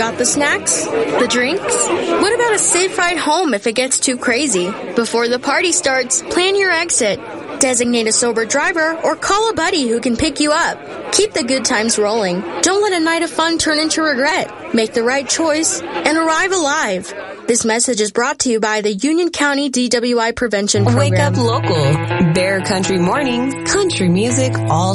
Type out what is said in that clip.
Got the snacks? The drinks? What about a safe ride home if it gets too crazy? Before the party starts, plan your exit. Designate a sober driver or call a buddy who can pick you up. Keep the good times rolling. Don't let a night of fun turn into regret. Make the right choice and arrive alive. This message is brought to you by the Union County DWI Prevention Program. Wake up local. Bear Country Mornings. Country music all